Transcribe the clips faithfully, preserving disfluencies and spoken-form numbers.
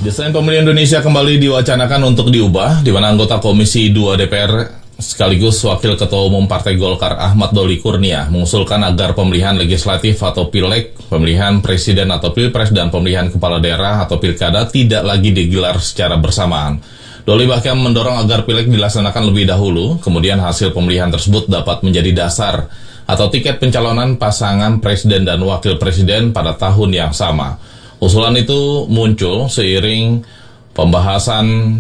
Desain pemilihan Indonesia kembali diwacanakan untuk diubah, di mana anggota Komisi dua D P R sekaligus Wakil Ketua Umum Partai Golkar Ahmad Doli Kurnia mengusulkan agar pemilihan legislatif atau pileg, pemilihan presiden atau pilpres, dan pemilihan kepala daerah atau pilkada tidak lagi digelar secara bersamaan. Doli bahkan mendorong agar pileg dilaksanakan lebih dahulu, kemudian hasil pemilihan tersebut dapat menjadi dasar atau tiket pencalonan pasangan presiden dan wakil presiden pada tahun yang sama. Usulan itu muncul seiring pembahasan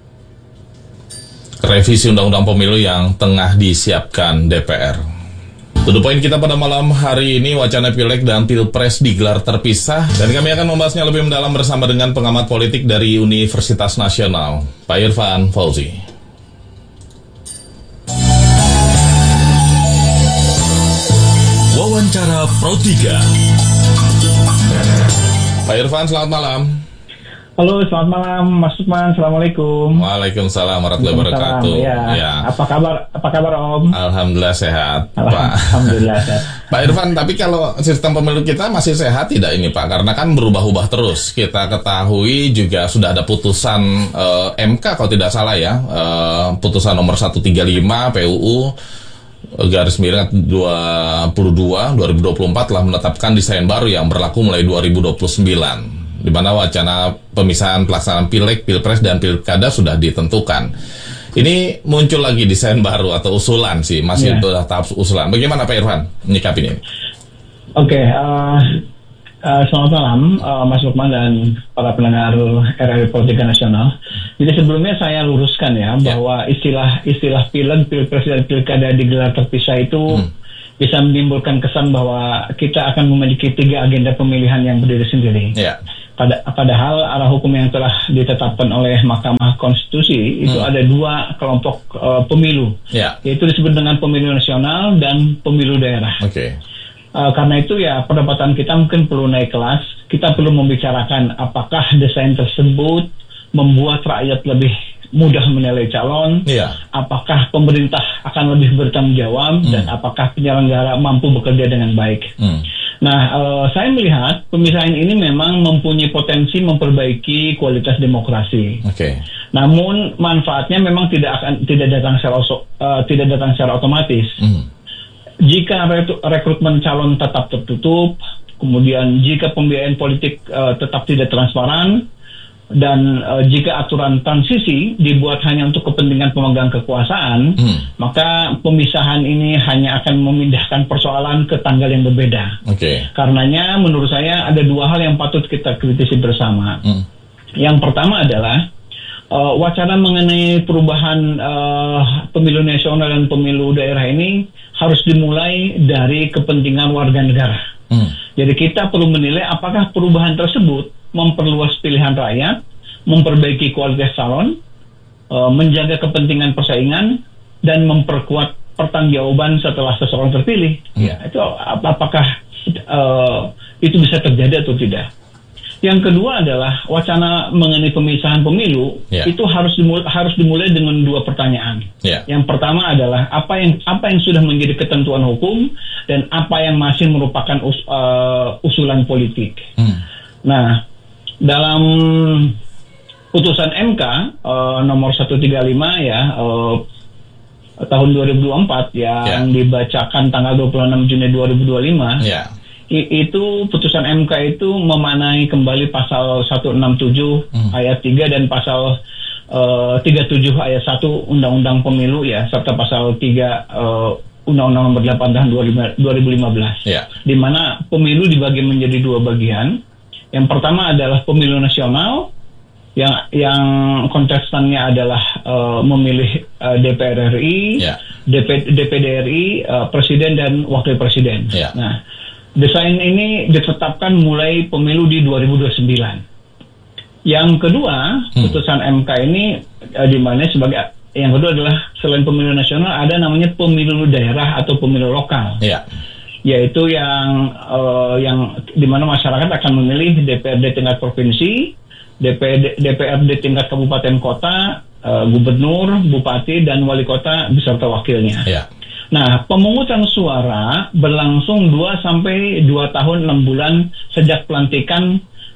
revisi Undang-Undang Pemilu yang tengah disiapkan D P R. Tujuh poin kita pada malam hari ini, wacana pileg dan pilpres digelar terpisah, dan kami akan membahasnya lebih mendalam bersama dengan pengamat politik dari Universitas Nasional, Pak Irfan Fauzi. Wawancara Pro tiga. Pak Irfan, selamat malam. Halo, selamat malam, Mas Sukman. Assalamualaikum. Waalaikumsalam warahmatullahi wabarakatuh. Ya. Ya. Apa kabar? Apa kabar, Om? Alhamdulillah sehat, Pak. Alhamdulillah sehat. Pak Irfan, tapi kalau sistem pemilu kita masih sehat tidak ini, Pak? Karena kan berubah-ubah terus. Kita ketahui juga sudah ada putusan uh, M K kalau tidak salah ya, uh, putusan nomor seratus tiga puluh lima P U U garis miring dua puluh dua dua ribu dua puluh empat telah menetapkan desain baru yang berlaku mulai dua ribu dua puluh sembilan, di mana wacana pemisahan pelaksanaan pileg, pilpres, dan pilkada sudah ditentukan. Ini muncul lagi desain baru atau usulan sih, masih yeah. Sudah tahap usulan. Bagaimana Pak Irfan menyikapi ini? Oke, okay, uh, uh, selamat malam uh, Mas Lukman dan para pendengar R R I Pro tiga Nasional. Jadi sebelumnya saya luruskan ya, yeah. bahwa istilah istilah pileg, pilpres, dan pilkada digelar terpisah itu hmm. bisa menimbulkan kesan bahwa kita akan memiliki tiga agenda pemilihan yang berdiri sendiri. Yeah. Pada, padahal arah hukum yang telah ditetapkan oleh Mahkamah Konstitusi itu hmm. ada dua kelompok uh, pemilu, yeah. yaitu disebut dengan pemilu nasional dan pemilu daerah. Okay. Uh, karena itu ya perdebatan kita mungkin perlu naik kelas. Kita perlu membicarakan apakah desain tersebut membuat rakyat lebih mudah menilai calon, yeah. apakah pemerintah akan lebih bertanggung jawab, hmm. dan apakah penyelenggara mampu bekerja dengan baik. Hmm. Nah, uh, saya melihat pemisahan ini memang mempunyai potensi memperbaiki kualitas demokrasi. Okay. Namun manfaatnya memang tidak akan tidak datang secara uh, tidak datang secara otomatis. Hmm. Jika rekrutmen calon tetap tertutup, kemudian jika pembiayaan politik uh, tetap tidak transparan, dan uh, jika aturan transisi dibuat hanya untuk kepentingan pemegang kekuasaan, hmm. maka pemisahan ini hanya akan memindahkan persoalan ke tanggal yang berbeda. Okay. Karenanya menurut saya ada dua hal yang patut kita kritisi bersama. Hmm. Yang pertama adalah uh, wacana mengenai perubahan uh, pemilu nasional dan pemilu daerah ini harus dimulai dari kepentingan warga negara. Hmm. Jadi kita perlu menilai apakah perubahan tersebut memperluas pilihan rakyat, memperbaiki kualitas calon, uh, menjaga kepentingan persaingan, dan memperkuat pertanggungjawaban setelah seseorang terpilih. Hmm. Ya, itu ap- apakah uh, itu bisa terjadi atau tidak? Yang kedua adalah wacana mengenai pemisahan pemilu, yeah. itu harus dimulai, harus dimulai dengan dua pertanyaan. Yeah. Yang pertama adalah apa yang apa yang sudah menjadi ketentuan hukum dan apa yang masih merupakan us, uh, usulan politik. Hmm. Nah, dalam putusan M K uh, nomor seratus tiga puluh lima ya uh, tahun dua ribu dua puluh empat yang yeah. dibacakan tanggal dua puluh enam Juni dua ribu dua puluh lima. Yeah. Itu putusan M K itu memanai kembali pasal seratus enam puluh tujuh hmm. ayat tiga dan pasal uh, tiga puluh tujuh ayat satu Undang-Undang Pemilu ya, serta pasal tiga uh, Undang-Undang Nomor delapan tahun dua ribu lima belas. Yeah. Di mana pemilu dibagi menjadi dua bagian. Yang pertama adalah pemilu nasional yang yang kontestannya adalah uh, memilih uh, D P R R I, yeah. D P, D P D R I, uh, presiden dan wakil presiden. Yeah. Nah, desain ini ditetapkan mulai pemilu di dua ribu dua puluh sembilan. Yang kedua, hmm. putusan M K ini uh, di mana sebagai yang kedua adalah selain pemilu nasional ada namanya pemilu daerah atau pemilu lokal. Yeah. Yaitu yang uh, yang di mana masyarakat akan memilih D P R D tingkat provinsi, D P D, D P R D tingkat kabupaten kota, uh, gubernur, bupati, dan wali kota beserta wakilnya. Yeah. Nah, pemungutan suara berlangsung dua sampai dua tahun enam bulan sejak pelantikan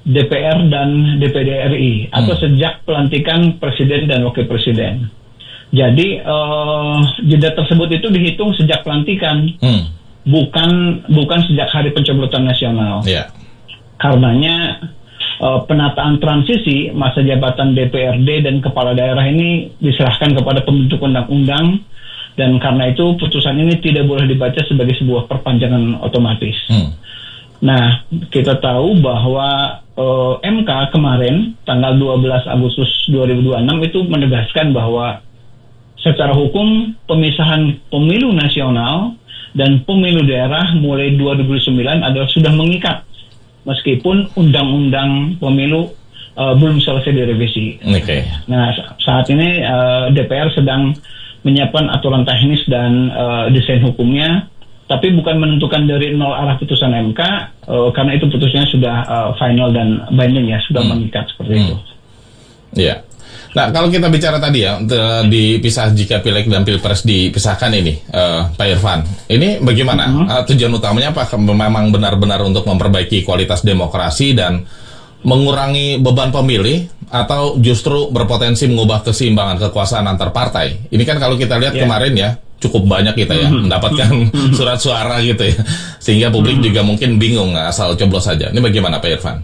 D P R dan D P D R I atau Hmm. sejak pelantikan presiden dan wakil presiden. Jadi uh, jeda tersebut itu dihitung sejak pelantikan, Hmm. bukan bukan sejak hari pencoblosan nasional. Ya. Karenanya uh, penataan transisi masa jabatan D P R D dan kepala daerah ini diserahkan kepada pembentuk undang-undang, dan karena itu putusan ini tidak boleh dibaca sebagai sebuah perpanjangan otomatis. Hmm. Nah, kita tahu bahwa uh, M K kemarin tanggal dua belas Agustus dua ribu dua puluh enam itu menegaskan bahwa secara hukum pemisahan pemilu nasional dan pemilu daerah mulai dua ribu sembilan adalah sudah mengikat, meskipun undang-undang pemilu uh, belum selesai direvisi. Oke. Okay. Nah, saat ini uh, D P R sedang menyiapkan aturan teknis dan uh, desain hukumnya, tapi bukan menentukan dari nol arah putusan M K, uh, karena itu putusnya sudah uh, final dan binding ya, sudah hmm. mengikat seperti hmm. itu. Iya. Nah, kalau kita bicara tadi ya, dipisah jika Pileg dan Pilpres dipisahkan ini, uh, Pak Irfan, ini bagaimana? Mm-hmm. Uh, tujuan utamanya apa? Memang benar-benar untuk memperbaiki kualitas demokrasi dan mengurangi beban pemilih, atau justru berpotensi mengubah keseimbangan kekuasaan antar partai? Ini kan kalau kita lihat yeah. kemarin ya, cukup banyak kita ya mm-hmm. mendapatkan mm-hmm. surat suara gitu ya, sehingga publik mm-hmm. juga mungkin bingung asal coblos saja. Ini bagaimana Pak Irfan?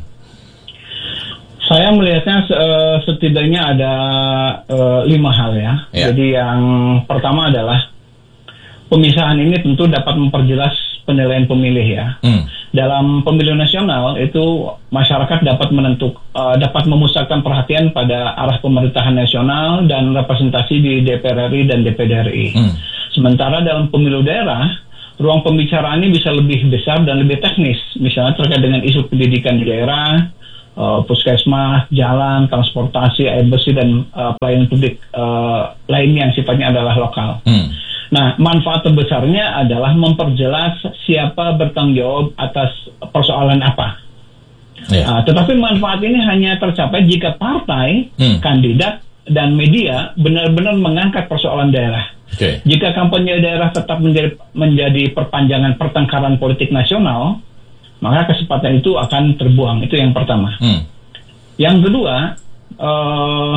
Saya melihatnya uh, setidaknya ada uh, lima hal ya. Yeah. Jadi yang pertama adalah pemisahan ini tentu dapat memperjelas penilaian pemilih ya. Mm. Dalam pemilu nasional itu masyarakat dapat menentuk, uh, dapat memusatkan perhatian pada arah pemerintahan nasional dan representasi di D P R R I dan D P D R I. Mm. Sementara dalam pemilu daerah, ruang pembicaraan ini bisa lebih besar dan lebih teknis, misalnya terkait dengan isu pendidikan di daerah, Uh, puskesmas, jalan, transportasi, air bersih, dan uh, pelayanan publik uh, lainnya yang sifatnya adalah lokal. Hmm. Nah, manfaat terbesarnya adalah memperjelas siapa bertanggung jawab atas persoalan apa. Yeah. Uh, tetapi manfaat ini hanya tercapai jika partai, hmm. kandidat, dan media benar-benar mengangkat persoalan daerah. Okay. Jika kampanye daerah tetap menjadi, menjadi perpanjangan pertengkaran politik nasional, maka kesempatan itu akan terbuang. Itu yang pertama. Hmm. Yang kedua, uh,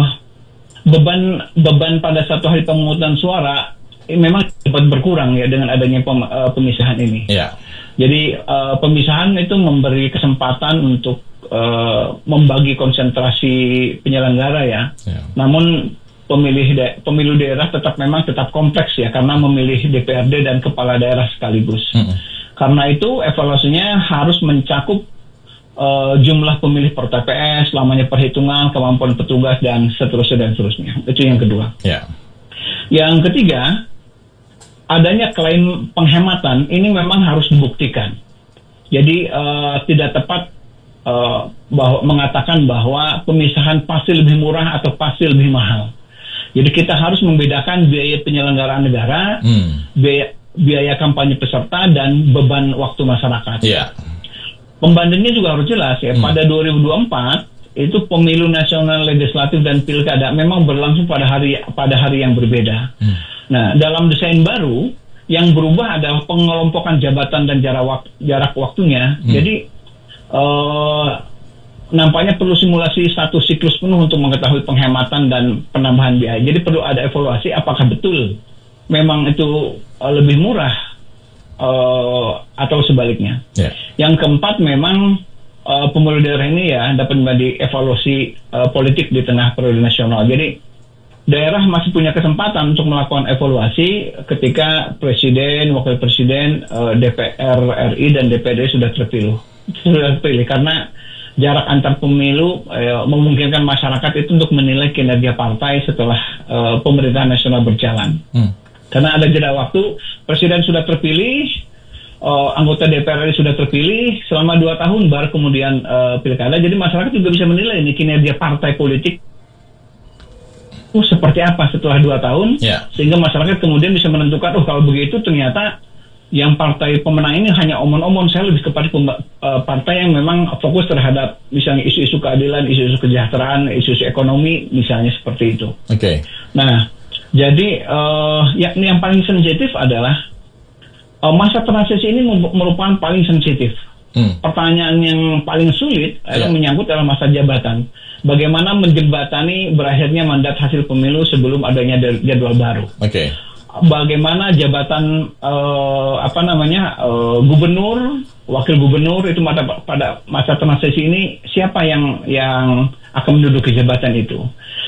beban beban pada satu hari pemungutan suara eh, memang dapat berkurang ya dengan adanya pem, uh, pemisahan ini. Yeah. Jadi uh, pemisahan itu memberi kesempatan untuk uh, membagi konsentrasi penyelenggara ya. Yeah. Namun pemilih da- pemilu daerah tetap memang tetap kompleks ya, karena memilih D P R D dan kepala daerah sekaligus. Hmm. Karena itu evaluasinya harus mencakup uh, jumlah pemilih per T P S, lamanya perhitungan, kemampuan petugas, dan seterusnya dan seterusnya. Itu yang kedua. Yeah. Yang ketiga, adanya klaim penghematan ini memang harus dibuktikan. Jadi uh, tidak tepat uh, bahwa, mengatakan bahwa pemisahan pasti lebih murah atau pasti lebih mahal. Jadi kita harus membedakan biaya penyelenggaraan negara, hmm. biaya biaya kampanye peserta, dan beban waktu masyarakat. Yeah. Pembandingnya juga harus jelas ya. Hmm. Pada dua ribu dua puluh empat itu pemilu nasional, legislatif, dan pilkada memang berlangsung pada hari pada hari yang berbeda. Hmm. Nah, dalam desain baru yang berubah adalah pengelompokan jabatan dan jarak waktu, jarak waktunya. Hmm. Jadi uh, nampaknya perlu simulasi satu siklus penuh untuk mengetahui penghematan dan penambahan biaya. Jadi perlu ada evaluasi apakah betul memang itu uh, lebih murah uh, atau sebaliknya. Yeah. Yang keempat, memang uh, pemilu daerah ini ya dapat menjadi evaluasi uh, politik di tengah periode nasional. Jadi daerah masih punya kesempatan untuk melakukan evaluasi ketika presiden, wakil presiden, uh, D P R R I dan D P D sudah terpilih. Sudah terpilih karena jarak antar pemilu uh, memungkinkan masyarakat itu untuk menilai kinerja partai setelah uh, pemerintahan nasional berjalan. Hmm. Karena ada jeda waktu, presiden sudah terpilih, uh, anggota D P R R I sudah terpilih selama dua tahun, baru kemudian uh, pilkada. Jadi masyarakat juga bisa menilai ini kinerja partai politik uh, seperti apa setelah dua tahun, yeah. Sehingga masyarakat kemudian bisa menentukan, oh kalau begitu ternyata yang partai pemenang ini hanya omon-omon, saya lebih kepada pem- uh, partai yang memang fokus terhadap misalnya isu-isu keadilan, isu-isu kesejahteraan, isu-isu ekonomi, misalnya seperti itu. Oke. Okay. Nah, jadi uh, yang, yang paling sensitif adalah uh, masa transisi ini merupakan paling sensitif. hmm. pertanyaan yang paling sulit adalah yeah. menyangkut dalam masa jabatan. Bagaimana menjembatani berakhirnya mandat hasil pemilu sebelum adanya jadwal baru. Oke. Okay. Bagaimana jabatan uh, apa namanya uh, gubernur, wakil gubernur itu pada pada masa transisi ini siapa yang yang akan menduduki jabatan itu?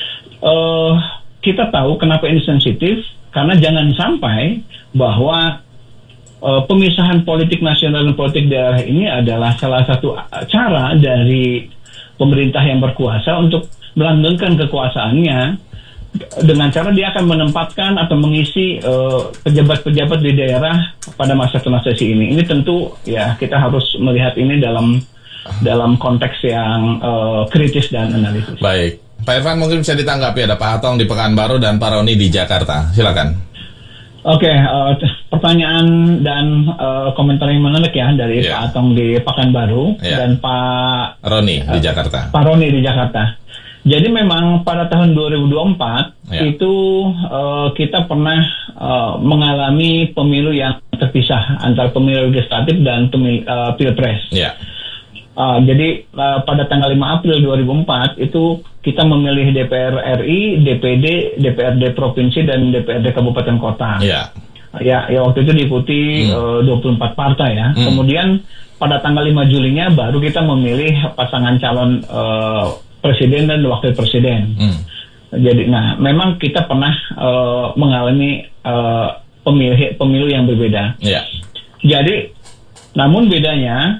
Uh, kita tahu kenapa ini sensitif karena jangan sampai bahwa uh, pemisahan politik nasional dan politik daerah ini adalah salah satu cara dari pemerintah yang berkuasa untuk melanggengkan kekuasaannya dengan cara dia akan menempatkan atau mengisi uh, pejabat-pejabat di daerah pada masa transisi ini. Ini tentu ya kita harus melihat ini dalam dalam konteks yang uh, kritis dan analisis. Baik, Pak Irfan mungkin bisa ditanggapi, ada Pak Hatong di Pekanbaru dan Pak Roni di Jakarta. Silakan. Oke, okay, uh, pertanyaan dan uh, komentar yang menarik ya dari yeah. Pak Hatong di Pekanbaru yeah. dan Pak Roni uh, di Jakarta. Pak Roni di Jakarta. Jadi memang pada tahun dua ribu dua puluh empat ya. itu uh, kita pernah uh, mengalami pemilu yang terpisah antara pemilu legislatif dan pemil, uh, pilpres. Ya. Uh, jadi uh, pada tanggal lima April dua ribu empat itu kita memilih D P R R I, D P D, D P R D provinsi dan D P R D kabupaten kota. Ya. Ya, ya waktu itu diikuti hmm. uh, dua puluh empat partai ya. Hmm. Kemudian pada tanggal lima Julinya baru kita memilih pasangan calon uh, presiden dan wakil presiden. Hmm. Jadi, nah, memang kita pernah uh, mengalami uh, pemilih pemilu yang berbeda. Yeah. Jadi, namun bedanya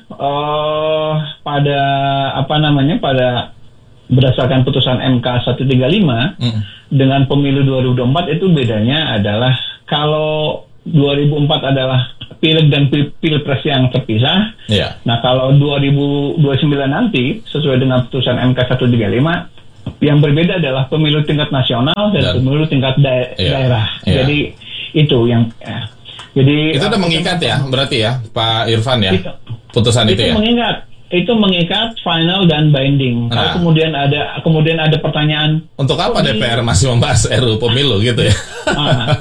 uh, pada apa namanya pada berdasarkan putusan M K seratus tiga puluh lima hmm. dengan pemilu dua ribu dua puluh empat itu bedanya adalah kalau dua ribu empat adalah pileg dan pilpres yang terpisah. Yeah. Nah, kalau dua ribu dua puluh sembilan nanti sesuai dengan putusan M K seratus tiga puluh lima yang berbeda adalah pemilu tingkat nasional dan, dan pemilu tingkat da- yeah. daerah. Yeah. Jadi itu yang ya. Jadi itu udah mengikat ya, berarti ya, Pak Irfan ya. Itu, putusan itu, itu ya. mengikat. Itu mengikat final dan binding. Nah. Kalau kemudian ada kemudian ada pertanyaan, untuk apa D P R masih membahas R U U pemilu gitu ya? Ah,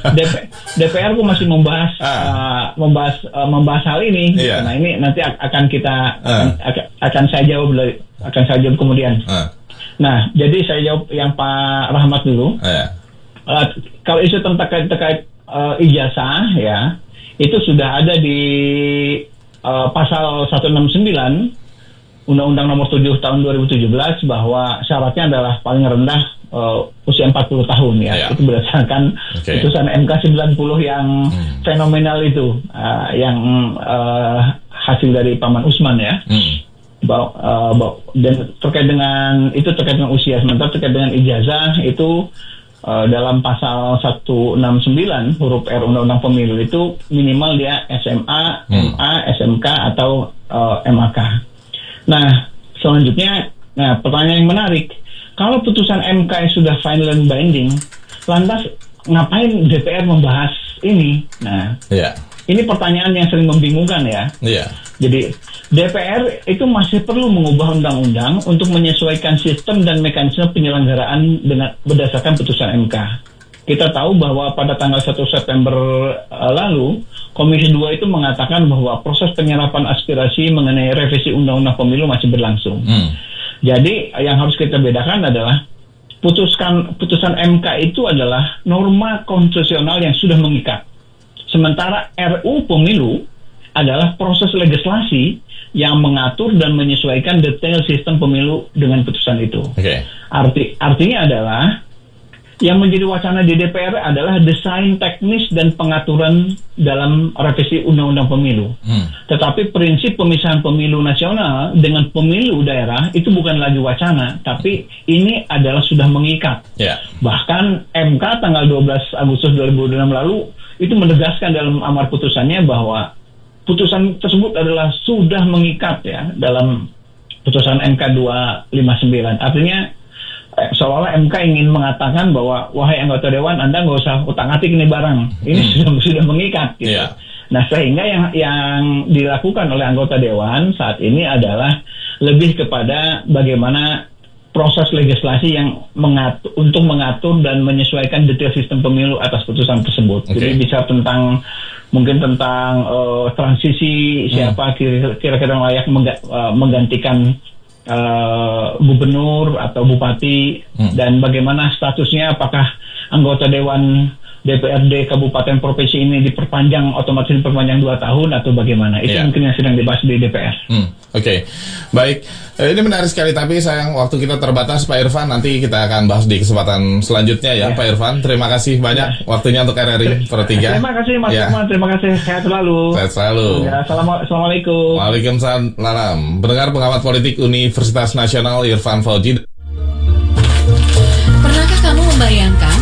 D P R masih membahas ah. uh, membahas uh, membahas hal ini. Iya. Nah, ini nanti akan kita ah. akan, akan saya jawab akan saya jawab kemudian. Ah. Nah, jadi saya jawab yang Pak Rahmat dulu. Ah. Uh, kalau isu tentang terkait, terkait uh, ijazah ya, itu sudah ada di uh, pasal seratus enam puluh sembilan Undang-Undang Nomor tujuh Tahun dua ribu tujuh belas bahwa syaratnya adalah paling rendah uh, usia empat puluh tahun ya. Yeah. Itu berdasarkan okay. putusan M K sembilan puluh yang hmm. fenomenal itu uh, yang uh, hasil dari Paman Usman ya. Hmm. Bahwa, uh, bahwa, dan terkait dengan itu terkait dengan usia, sementara terkait dengan ijazah itu uh, dalam pasal seratus enam puluh sembilan huruf R Undang-Undang Pemilu itu minimal dia S M A, hmm. M A, S M K atau uh, M A K. Nah, selanjutnya, nah pertanyaan yang menarik, kalau putusan M K sudah final and binding, lantas ngapain D P R membahas ini? Nah, yeah. ini pertanyaan yang sering membingungkan ya. Yeah. Jadi D P R itu masih perlu mengubah undang-undang untuk menyesuaikan sistem dan mekanisme penyelenggaraan dengan berdasarkan putusan M K. Kita tahu bahwa pada tanggal satu September uh, lalu, Komisi dua itu mengatakan bahwa proses penyerapan aspirasi mengenai revisi Undang-Undang Pemilu masih berlangsung. Hmm. Jadi, yang harus kita bedakan adalah putuskan putusan M K itu adalah norma konstitusional yang sudah mengikat. Sementara R U U Pemilu adalah proses legislasi yang mengatur dan menyesuaikan detail sistem pemilu dengan putusan itu. Okay. Arti artinya adalah yang menjadi wacana di D P R adalah desain teknis dan pengaturan dalam revisi Undang-Undang Pemilu. Hmm. Tetapi prinsip pemisahan pemilu nasional dengan pemilu daerah itu bukan lagi wacana, tapi ini adalah sudah mengikat. Yeah. Bahkan M K tanggal dua belas Agustus dua ribu dua puluh enam lalu itu menegaskan dalam amar putusannya bahwa putusan tersebut adalah sudah mengikat ya dalam putusan M K dua ratus lima puluh sembilan. Artinya seolah-olah M K ingin mengatakan bahwa wahai anggota dewan, Anda nggak usah utak-atik ini barang, ini hmm. sudah sudah mengikat. Gitu. Yeah. Nah, sehingga yang yang dilakukan oleh anggota dewan saat ini adalah lebih kepada bagaimana proses legislasi yang mengatur, untuk mengatur dan menyesuaikan detail sistem pemilu atas putusan tersebut. Okay. Jadi bisa tentang mungkin tentang uh, transisi siapa kira- kira-kira yang layak mengga- uh, menggantikan uh, gubernur atau bupati hmm. dan bagaimana statusnya, apakah anggota dewan D P R D kabupaten provinsi ini diperpanjang, otomatis diperpanjang dua tahun atau bagaimana? Itu yeah. mungkin yang sedang dibahas di D P R. Hmm, Oke, okay. Baik. Eh, ini menarik sekali, tapi sayang waktu kita terbatas, Pak Irfan. Nanti kita akan bahas di kesempatan selanjutnya ya, yeah. Pak Irfan. Terima kasih banyak yeah. waktunya untuk R R I Pertiga. Terima kasih Mas yeah. Irfan, terima kasih. Sehat selalu. Sehat selalu. Ya, Assalamualaikum. Waalaikumsalam. Pendengar pengamat politik Universitas Nasional Irfan Fauzi. Pernahkah kamu membayangkan